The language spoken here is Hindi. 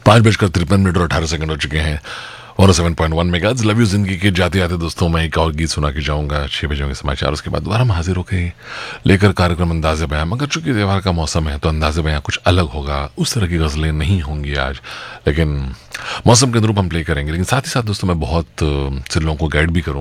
5:53 और 18 सेकंड हो चुके हैं। 107.1 मेगाहर्ट्ज़ लव यू जिंदगी के जाते आते दोस्तों, मैं एक और गीत सुना के जाऊंगा। 6 बजे होंगे समाचार, उसके बाद दोबारा हम हाजिर होके लेकर कार्यक्रम अंदाज़े बयां। मगर चूंकि त्योहार का मौसम है तो अंदाज़े बयां कुछ अलग होगा, उस तरह की गज़लें नहीं होंगी आज, लेकिन मौसम के अनुरूप हम प्ले करेंगे। लेकिन साथ ही साथ दोस्तों मैं बहुत से लोगों को गाइड भी करूँगा।